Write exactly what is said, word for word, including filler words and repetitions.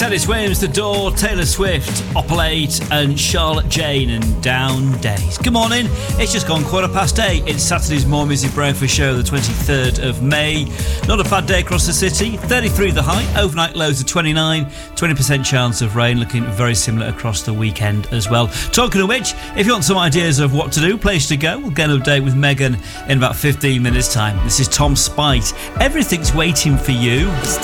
Dennis Williams, The Door, Taylor Swift, Opalate and Charlotte Jane and Down Days. Good morning, it's just gone quarter past eight. It's Saturday's More Music Breakfast Show, the twenty-third of May. Not a bad day across the city, thirty-three the high, overnight lows of twenty-nine, twenty percent chance of rain, looking very similar across the weekend as well. Talking of which, if you want some ideas of what to do, place to go, we'll get an update with Megan in about fifteen minutes time. This is Tom Spite, Everything's Waiting for You.